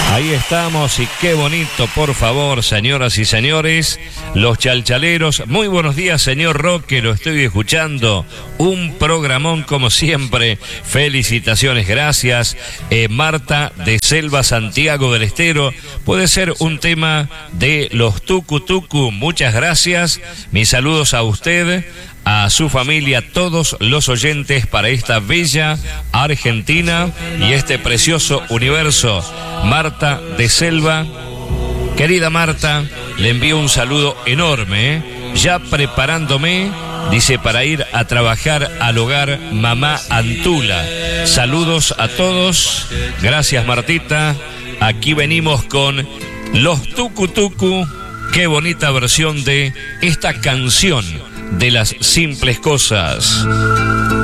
Ahí estamos y qué bonito, por favor, señoras y señores, los chalchaleros. Muy buenos días, señor Roque, lo estoy escuchando. Un programón como siempre. Felicitaciones, gracias. Marta de Selva, Santiago del Estero. Puede ser un tema de los Tucu Tucu. Muchas gracias. Mis saludos a usted, a su familia, todos los oyentes para esta bella Argentina y este precioso universo. Marta de Selva, querida Marta, le envío un saludo enorme, ya preparándome, dice, para ir a trabajar al hogar Mamá Antula. Saludos a todos, gracias Martita, aquí venimos con los Tucu Tucu. Qué bonita versión de esta canción de las simples cosas.